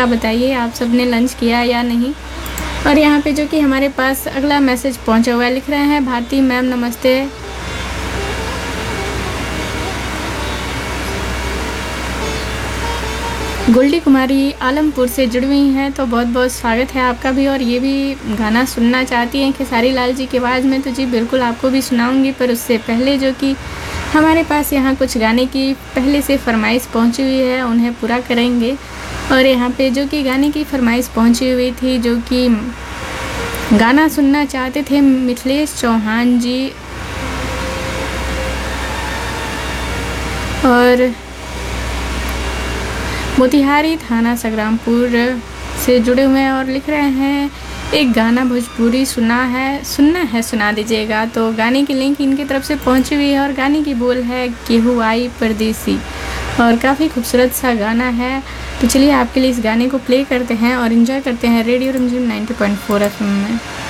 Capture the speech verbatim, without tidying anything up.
पक्का बताइए आप सब ने लंच किया या नहीं। और यहाँ पे जो कि हमारे पास अगला मैसेज पहुँचा हुआ है, लिख रहे हैं भारती मैम नमस्ते। गोल्डी कुमारी आलमपुर से जुड़ी हुई हैं, तो बहुत बहुत स्वागत है आपका भी। और ये भी गाना सुनना चाहती हैं खेसारी लाल जी की आवाज़ में, तो जी बिल्कुल आपको भी सुनाऊंगी। पर उससे पहले जो कि हमारे पास यहाँ कुछ गाने की पहले से फरमाइश पहुँची हुई है, उन्हें पूरा करेंगे। और यहाँ पे जो कि गाने की फरमाइश पहुँची हुई थी, जो कि गाना सुनना चाहते थे मिथिलेश चौहान जी और मोतिहारी थाना संग्रामपुर से जुड़े हुए हैं, और लिख रहे हैं एक गाना भोजपुरी सुना है सुनना है सुना दीजिएगा। तो गाने की लिंक इनकी तरफ से पहुंची हुई है और गाने की बोल है केहू आई परदेसी, और काफ़ी खूबसूरत सा गाना है। तो चलिए आपके लिए इस गाने को प्ले करते हैं और एंजॉय करते हैं रेडियो रिमझिम ninety point four F M में।